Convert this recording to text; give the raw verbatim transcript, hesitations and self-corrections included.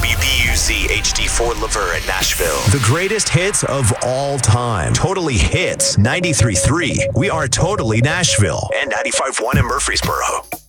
W B U Z H D four Laverne, Nashville. The greatest hits of all time. Totally Hits ninety-three point three. We are Totally Nashville. And ninety-five point one in Murfreesboro.